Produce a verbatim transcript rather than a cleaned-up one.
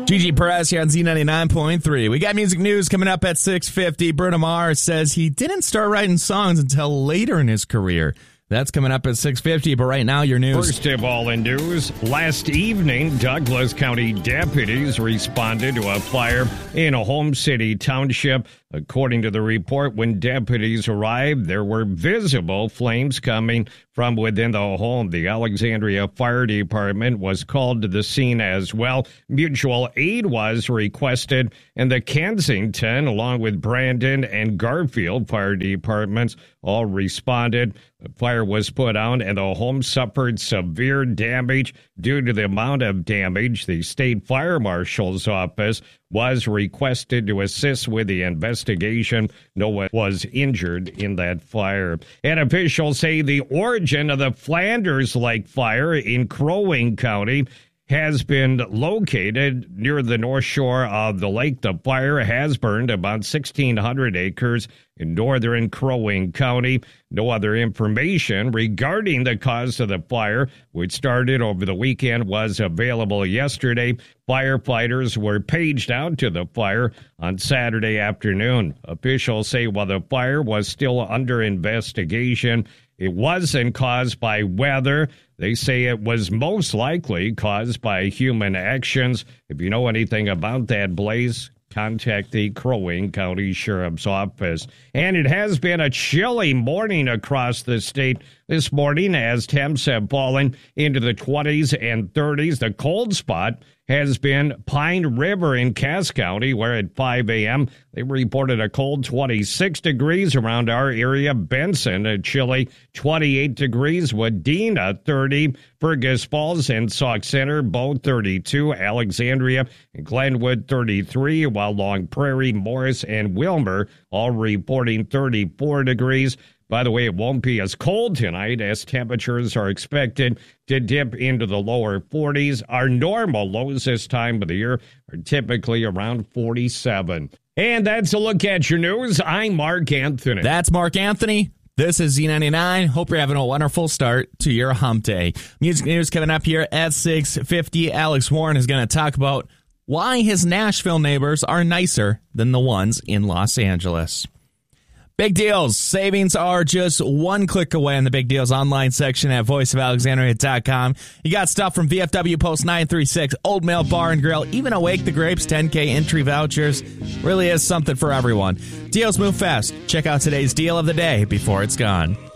Gigi Perez here on Z ninety-nine point three. We got music news coming up at six fifty. Bruno Mars says he didn't start writing songs until later in his career. That's coming up at six fifty, but right now, your news. First of all in news, last evening, Douglas County deputies responded to a fire in a Home City township. According to the report, when deputies arrived, there were visible flames coming from within the home. The Alexandria Fire Department was called to the scene as well. Mutual aid was requested, and the Kensington, along with Brandon and Garfield fire departments, all responded. The fire was put out, and the home suffered severe damage. Due to the amount of damage, the state fire marshal's office was requested to assist with the investigation. No one was injured in that fire. And officials say the origin of the Flanders Lake fire in Crow Wing County has been located near the north shore of the lake. The fire has burned about sixteen hundred acres in northern Crow Wing County. No other information regarding the cause of the fire, which started over the weekend, was available yesterday. Firefighters were paged out to the fire on Saturday afternoon. Officials say while the fire was still under investigation, it wasn't caused by weather. They say it was most likely caused by human actions. If you know anything about that blaze, contact the Crow Wing County Sheriff's Office. And it has been a chilly morning across the state this morning as temps have fallen into the twenties and thirties. The cold spot has been Pine River in Cass County, where at five a.m. they reported a cold twenty-six degrees around our area. Benson, a chilly twenty-eight degrees. Wadena, thirty. Fergus Falls and Sauk Center, both thirty-two. Alexandria and Glenwood, thirty-three. While Long Prairie, Morris, and Wilmer all reporting thirty-four degrees. By the way, it won't be as cold tonight as temperatures are expected to dip into the lower forties. Our normal lows this time of the year are typically around forty-seven. And that's a look at your news. I'm Mark Anthony. That's Mark Anthony. This is Z ninety-nine. Hope you're having a wonderful start to your hump day. Music news coming up here at six fifty. Alex Warren is going to talk about why his Nashville neighbors are nicer than the ones in Los Angeles. Big deals. Savings are just one click away in the Big Deals online section at voice of alexandria dot com. You got stuff from V F W Post nine three six, Old Mail Bar and Grill, even Awake the Grapes, ten K entry vouchers. Really is something for everyone. Deals move fast. Check out today's deal of the day before it's gone.